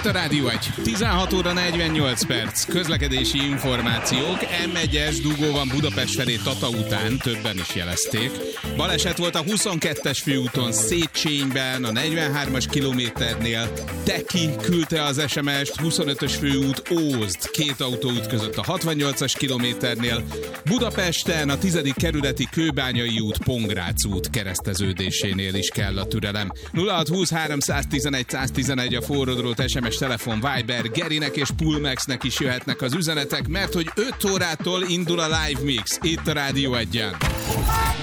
Itt a Rádió 1. 16 óra 48 perc. Közlekedési információk. M1-es dugó van Budapest felé Tata után, többen is jelezték. Baleset volt a 22-es főúton Széchenyiben, a 43-as kilométernél. Teki küldte az SMS-t, 25-ös főút Ózd, két autó ütközött a 68-as kilométernél. Budapesten a 10. kerületi Kőbányai út, Pongrác út kereszteződésénél is kell a türelem. 0620 311 111 a forrodról SMS, telefon, Viber, Gerinek és Pulmexnek is jöhetnek az üzenetek, mert hogy 5 órától indul a live mix itt a Rádió 1-en.